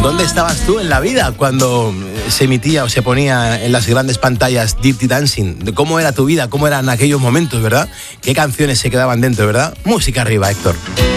¿Dónde estabas tú en la vida cuando se emitía o se ponía en las grandes pantallas Dirty Dancing? ¿Cómo era tu vida? ¿Cómo eran aquellos momentos, verdad? ¿Qué canciones se quedaban dentro, verdad? Música arriba, Héctor.